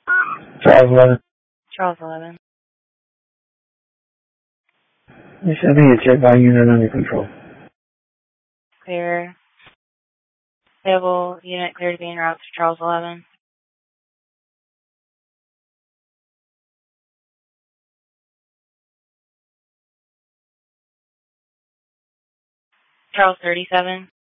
Charles 11. Charles 11. You said the jet by unit under control. Clear. Stable unit clear to be en route to Charles 11. Charles 37.